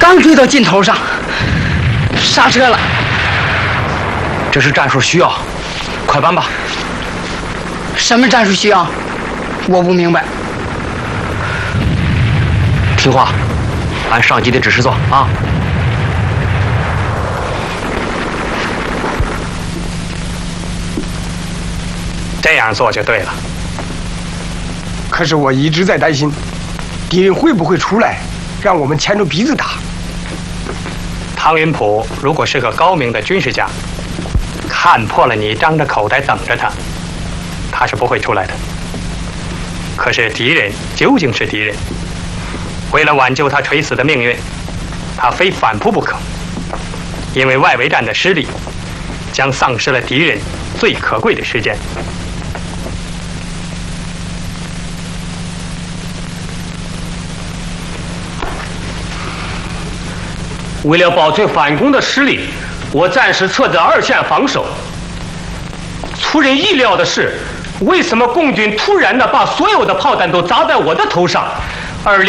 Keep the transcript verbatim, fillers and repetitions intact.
刚追到尽头上，刹车了。 这是战术需要，快搬吧。 什么战术需要？我不明白。 听话，按上级的指示做啊。 这样做就对了。 可是我一直在担心，敌人会不会出来，让我们牵着鼻子打。 汤云浦如果是个高明的军事家，看破了你张着口袋等着他，他是不会出来的。可是敌人究竟是敌人，为了挽救他垂死的命运，他非反扑不可。因为外围战的失利，将丧失了敌人最可贵的时间。 为了保存反攻的实力，我暂时撤在二线防守。出人意料的是，为什么共军突然的把所有的炮弹都砸在我的头上，